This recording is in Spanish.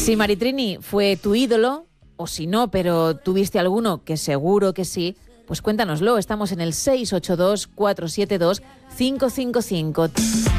Si Maritrini fue tu ídolo, o si no, pero tuviste alguno, que seguro que sí, pues cuéntanoslo. Estamos en el 682 472 555.